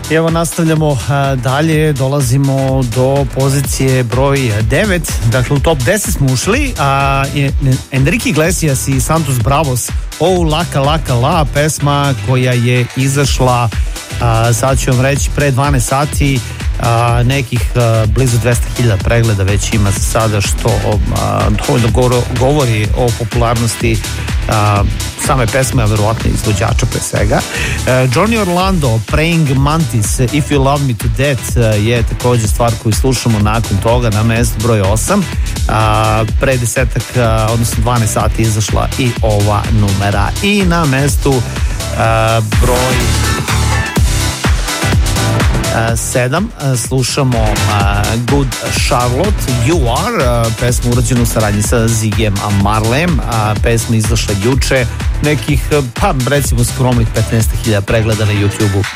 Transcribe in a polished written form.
I evo nastavljamo dalje, dolazimo do pozicije broj 9, dakle u top 10 smo ušli, a Enrique Iglesias i Santos Bravos, Oh Laka Laka La, pesma koja je izašla, sad ću vam reći, pre 12 sati, nekih blizu 200.000 pregleda već ima za sada, što dovoljno govori o popularnosti same pesme, a verovatno izvođača pre svega. Johnny Orlando, Praying Mantis, If You Love Me To Death je također stvar koju slušamo nakon toga na mestu broj 8. Pre 12 sati izašla i ova numera. I na mestu broj 7 slušamo Good Charlotte, You Are, pesmu urađenu u saradnji sa Ziggyjem Marleyem, pesma izašla juče, nekih, pa recimo skromnih 15.000 pregleda na YouTube-u.